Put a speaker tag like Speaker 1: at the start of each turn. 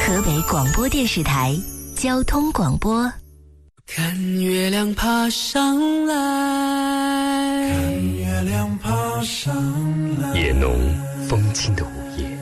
Speaker 1: 河北广播电视台交通广播。
Speaker 2: 看月亮爬上来，
Speaker 3: 看月亮爬上来，
Speaker 4: 也浓风轻的午夜，